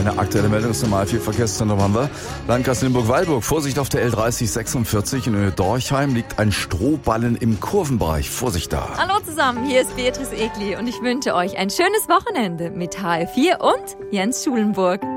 eine aktuelle Meldung zum A4-Verkehrszentrum haben wir. Landkreis Limburg-Weilburg, Vorsicht auf der L3046. In Höhe Dorchheim liegt ein Strohballen im Kurvenbereich. Vorsicht da. Hallo zusammen, hier ist Beatrice Egli und ich wünsche euch ein schönes Wochenende mit HR4 und Jens Schulenburg.